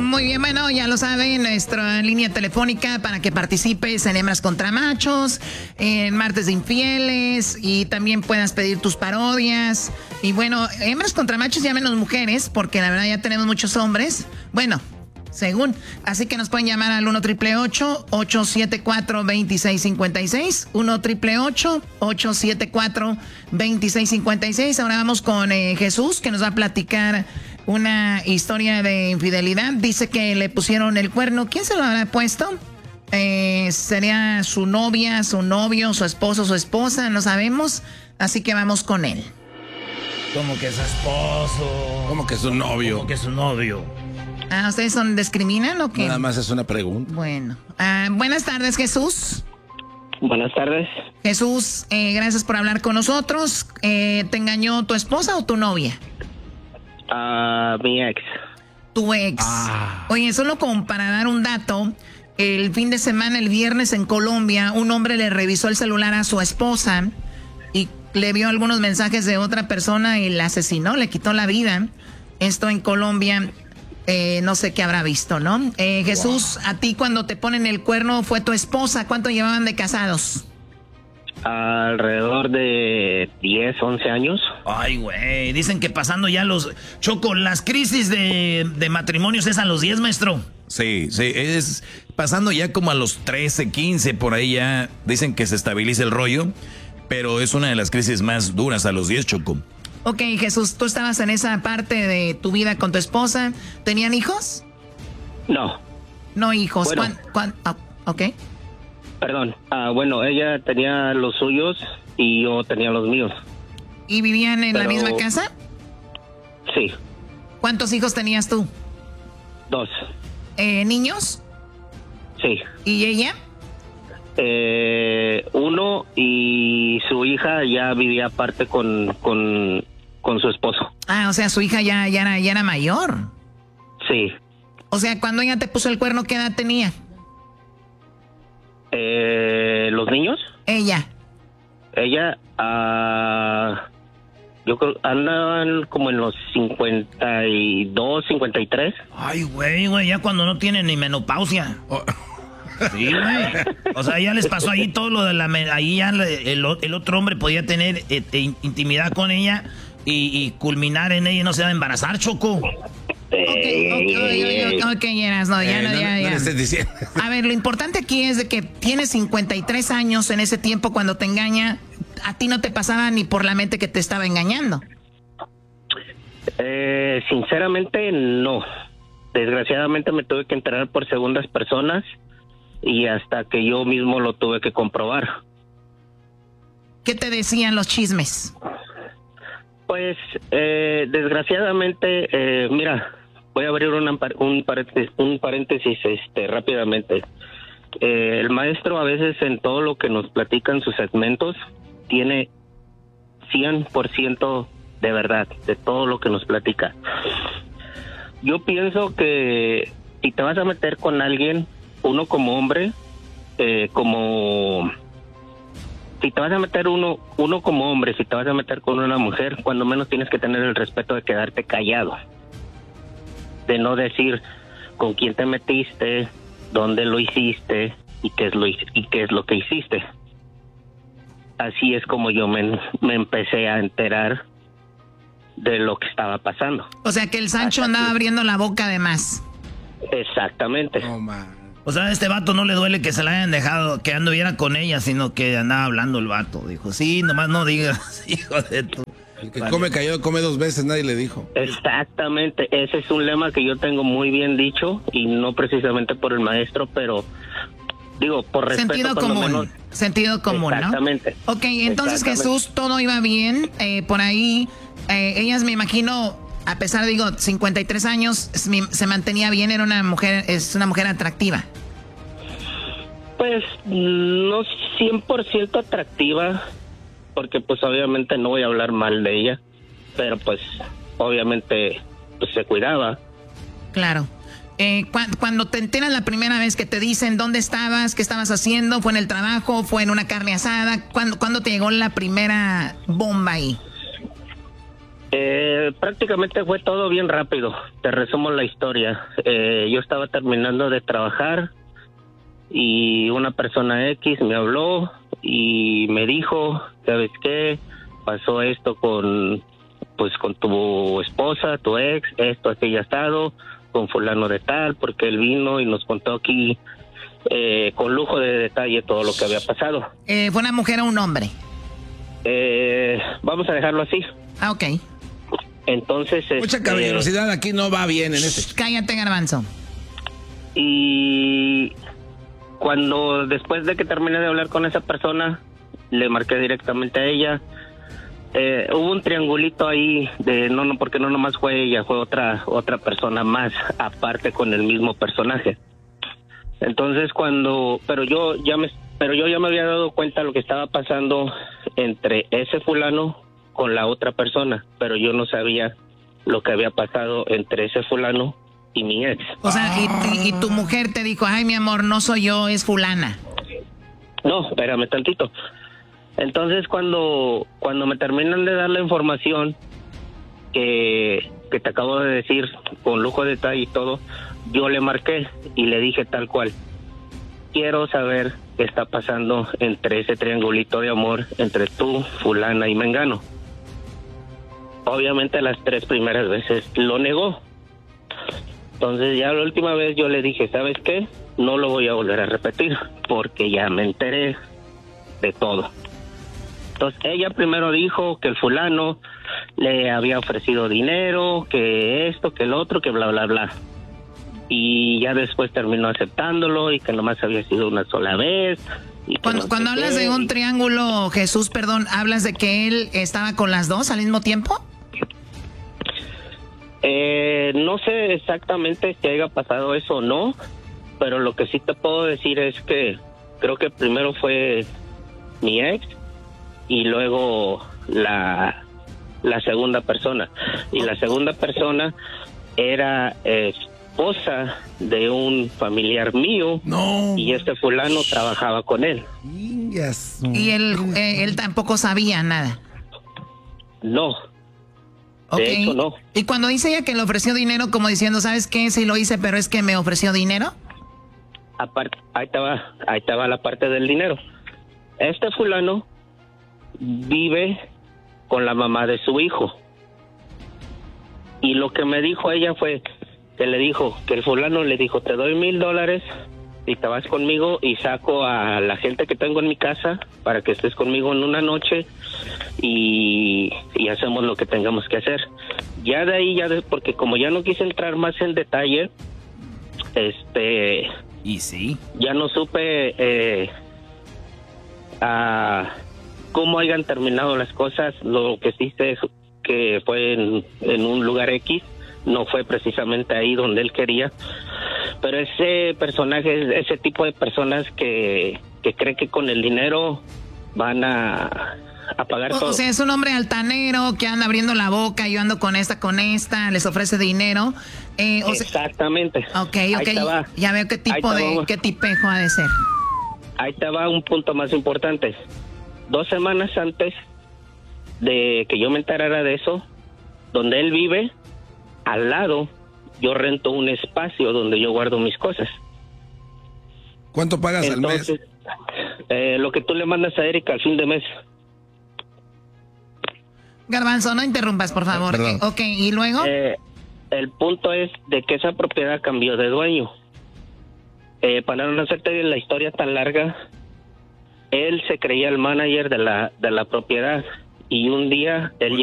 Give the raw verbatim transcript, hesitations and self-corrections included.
Muy bien, bueno, ya lo saben, nuestra línea telefónica para que participes en Hembras contra Machos, en Martes de Infieles y también puedas pedir tus parodias. Y bueno, Hembras contra Machos ya menos mujeres, porque la verdad ya tenemos muchos hombres. Bueno, según. Así que nos pueden llamar al uno triple ocho, ocho siete cuatro, dos seis cinco seis. uno triple ocho, ocho siete cuatro, dos seis cinco seis. Ahora vamos con eh, Jesús, que nos va a platicar una historia de infidelidad. Dice que le pusieron el cuerno. ¿Quién se lo habrá puesto? Eh, ¿Sería su novia, su novio, su esposo, su esposa? No sabemos. Así que vamos con él. ¿Cómo que su esposo? ¿Cómo que su novio? ¿Cómo que su novio? Ah, ¿ustedes son discriminan o qué? Nada más es una pregunta. Bueno. Ah, buenas tardes, Jesús. Buenas tardes. Jesús, eh, gracias por hablar con nosotros. Eh, ¿Te engañó tu esposa o tu novia? A uh, mi ex. Tu ex. Ah. Oye, solo como para dar un dato, el fin de semana, el viernes en Colombia, un hombre le revisó el celular a su esposa y le vio algunos mensajes de otra persona y la asesinó, le quitó la vida. Esto en Colombia, eh, no sé qué habrá visto, ¿no? Eh, Jesús, wow. A ti cuando te ponen el cuerno fue tu esposa. ¿Cuánto llevaban de casados? Alrededor de diez, once años. Ay, güey, dicen que pasando ya los... Choco, las crisis de, de matrimonios es a los diez, maestro. Sí, sí, es pasando ya como a los trece, quince, por ahí ya dicen que se estabiliza el rollo, pero es una de las crisis más duras a los diez, Choco. Ok, Jesús, tú estabas en esa parte de tu vida con tu esposa. ¿Tenían hijos? No. No hijos. Bueno. ¿Cuán, cuán, oh, ok. Perdón, uh, bueno, ella tenía los suyos y yo tenía los míos. ¿Y vivían en Pero... la misma casa? Sí. ¿Cuántos hijos tenías tú? Dos. Eh, ¿Niños? Sí. ¿Y ella? Eh, uno y su hija ya vivía aparte con, con, con su esposo. Ah, o sea, su hija ya, ya, era, ya era mayor. Sí. O sea, cuando ella te puso el cuerno, ¿qué edad tenía? Eh, ¿Los niños? Ella. Ella, uh, yo creo, andaban como en los cincuenta y dos, cincuenta y tres. Ay, güey, güey, ya cuando no tienen ni menopausia. Oh. Sí, güey. O sea, ya les pasó ahí todo lo de la... Ahí ya el, el otro hombre podía tener eh, intimidad con ella y, y culminar en ella y no se va a embarazar, Choco. Ok, ok, ok, ok, Yeras, no, ya, eh, no, no, ya, no ya. le estés diciendo. A ver, lo importante aquí es de que tienes cincuenta y tres años en ese tiempo cuando te engaña. A ti no te pasaba ni por la mente que te estaba engañando. Eh, sinceramente, no. Desgraciadamente me tuve que enterar por segundas personas y hasta que yo mismo lo tuve que comprobar. ¿Qué te decían los chismes? Pues, eh, desgraciadamente, eh, mira, voy a abrir una, un paréntesis, un paréntesis este, rápidamente. Eh, el maestro a veces en todo lo que nos platica en sus segmentos tiene cien por ciento de verdad, de todo lo que nos platica. Yo pienso que si te vas a meter con alguien, uno como hombre, eh, como... Si te vas a meter uno, uno como hombre, si te vas a meter con una mujer, cuando menos tienes que tener el respeto de quedarte callado. De no decir con quién te metiste, dónde lo hiciste y qué es lo, y qué es lo que hiciste. Así es como yo me, me empecé a enterar de lo que estaba pasando. O sea que el Sancho Hasta andaba aquí. abriendo la boca de más. Exactamente. Oh, man. O sea, a este vato no le duele que se la hayan dejado, que anduviera con ella, sino que andaba hablando el vato. Dijo, sí, nomás no digas, hijo de tu... El que vale. come callado come dos veces, nadie le dijo. Exactamente, ese es un lema que yo tengo muy bien dicho, y no precisamente por el maestro, pero digo, por respeto. Sentido común, menos... sentido común, Exactamente. ¿no? Ok, entonces Jesús, todo iba bien, eh, por ahí, eh, ellas me imagino... A pesar, digo, cincuenta y tres años, se mantenía bien, era una mujer, es una mujer atractiva. Pues no cien por ciento atractiva, porque pues obviamente no voy a hablar mal de ella, pero pues obviamente pues, se cuidaba. Claro. Eh, cu- cuando te enteras la primera vez que te dicen dónde estabas, qué estabas haciendo, fue en el trabajo, fue en una carne asada, ¿cuándo, ¿cuándo te llegó la primera bomba ahí? Eh, prácticamente fue todo bien rápido. Te resumo la historia. Eh, yo estaba terminando de trabajar y una persona X me habló y me dijo, ¿sabes qué? Pasó esto con, pues, con tu esposa, tu ex, esto, aquello estado, con fulano de tal, porque él vino y nos contó aquí eh, con lujo de detalle todo lo que había pasado. Eh, ¿Fue una mujer o un hombre? Eh, vamos a dejarlo así. Ah, ok. Entonces, mucha este, caballerosidad aquí no va bien en este. Cállate, Garbanzo. Y cuando después de que terminé de hablar con esa persona, le marqué directamente a ella. Eh, hubo un triangulito ahí de no, no, porque no nomás fue ella, fue otra otra persona más aparte con el mismo personaje. Entonces cuando, pero yo ya me, pero yo ya me había dado cuenta de lo que estaba pasando entre ese fulano con la otra persona, pero yo no sabía lo que había pasado entre ese fulano y mi ex. O sea, y, y tu mujer te dijo, ay, mi amor, no soy yo, es fulana. No, espérame tantito. Entonces, cuando cuando me terminan de dar la información que, que te acabo de decir, con lujo de detalle y todo, yo le marqué y le dije tal cual, quiero saber qué está pasando entre ese triangulito de amor entre tú, fulana y mengano. Obviamente las tres primeras veces lo negó. Entonces ya la última vez yo le dije, ¿sabes qué? No lo voy a volver a repetir porque ya me enteré de todo. Entonces ella primero dijo que el fulano le había ofrecido dinero, que esto, que el otro, que bla, bla, bla. Y ya después terminó aceptándolo y que nomás había sido una sola vez. Y cuando no cuando hablas de un triángulo, Jesús, perdón, ¿hablas de que él estaba con las dos al mismo tiempo? Eh, no sé exactamente si haya pasado eso o no, pero lo que sí te puedo decir es que creo que primero fue mi ex y luego la, la segunda persona. Y la segunda persona era eh, esposa de un familiar mío. No. Y este fulano trabajaba con él. Yes. Y él, eh, él tampoco sabía nada. No. Okay. De hecho, no. Y cuando dice ella que le ofreció dinero, como diciendo, ¿sabes qué? Sí lo hice, pero es que me ofreció dinero. Aparte, ahí estaba, ahí estaba la parte del dinero. Este fulano vive con la mamá de su hijo. Y lo que me dijo ella fue que le dijo, que el fulano le dijo, te doy mil dólares y te vas conmigo y saco a la gente que tengo en mi casa para que estés conmigo en una noche y, y hacemos lo que tengamos que hacer. Ya de ahí, ya de, porque como ya no quise entrar más en detalle, este... ¿Y sí? Ya no supe eh, a cómo hayan terminado las cosas. Lo que sí sé es que fue en, en un lugar X, no fue precisamente ahí donde él quería. Pero ese personaje, ese tipo de personas que, que cree que con el dinero van a, a pagar o, todo. O sea, es un hombre altanero que anda abriendo la boca, yo ando con esta, con esta, les ofrece dinero. Eh, o Exactamente. Sea, ok, ok, ya veo qué tipo de, qué tipejo ha de ser. Ahí te va un punto más importante. Dos semanas antes de que yo me enterara de eso, donde él vive, al lado, yo rento un espacio donde yo guardo mis cosas. ¿Cuánto pagas Entonces, al mes? Eh, lo que tú le mandas a Erika al fin de mes. Garbanzo, no interrumpas, por favor. Perdón. Ok, ¿y luego? Eh, el punto es de que esa propiedad cambió de dueño. Eh, para no hacerte la historia tan larga, él se creía el manager de la, de la propiedad y un día él